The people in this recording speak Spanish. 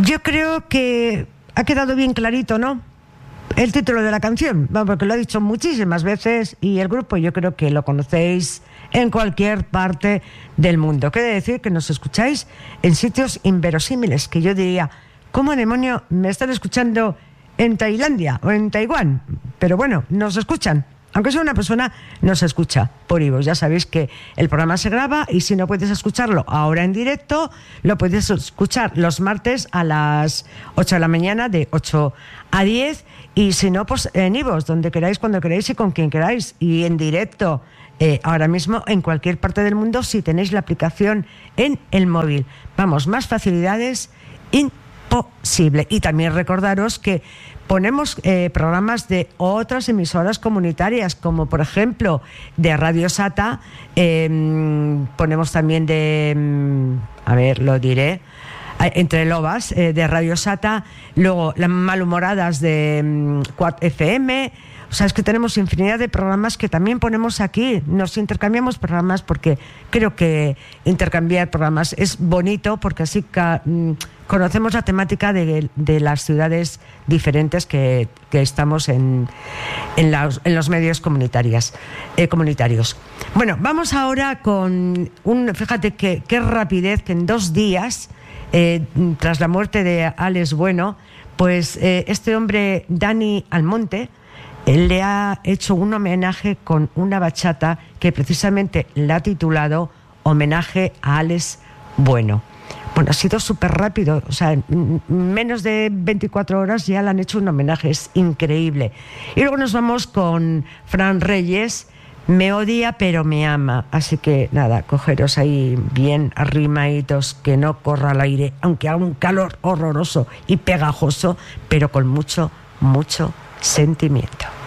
Yo creo que ha quedado bien clarito, ¿no? El título de la canción, porque lo he dicho muchísimas veces y el grupo yo creo que lo conocéis en cualquier parte del mundo. Quiere decir que nos escucháis en sitios inverosímiles, que yo diría, ¿cómo demonio me están escuchando en Tailandia o en Taiwán? Pero bueno, nos escuchan. Aunque sea una persona, nos escucha por iVoox. Ya sabéis que el programa se graba y si no puedes escucharlo ahora en directo, lo puedes escuchar los martes a las 8 de la mañana, de 8 a 10. Y si no, pues en iVoox, donde queráis, cuando queráis y con quien queráis. Y en directo, ahora mismo, en cualquier parte del mundo, si tenéis la aplicación en el móvil. Vamos, más facilidades imposible. Y también recordaros que ponemos programas de otras emisoras comunitarias, como por ejemplo de Radio Sata, ponemos también de, a ver, lo diré, Entre Lobas, de Radio Sata, luego las Malhumoradas de Quad FM. O sea, es que tenemos infinidad de programas que también ponemos aquí. Nos intercambiamos programas porque creo que intercambiar programas es bonito, porque así conocemos la temática de las ciudades diferentes que estamos en los medios comunitarios. Bueno, vamos ahora con fíjate qué rapidez, que en 2 días, tras la muerte de Alex Bueno, pues este hombre, Dani Almonte, él le ha hecho un homenaje con una bachata que precisamente la ha titulado Homenaje a Alex Bueno. Bueno, ha sido súper rápido, o sea, en menos de 24 horas ya le han hecho un homenaje, es increíble. Y luego nos vamos con Fran Reyes, Me odia pero me ama. Así que nada, cogeros ahí bien arrimaditos, que no corra el aire, aunque haga un calor horroroso y pegajoso, pero con mucho, mucho sentimiento.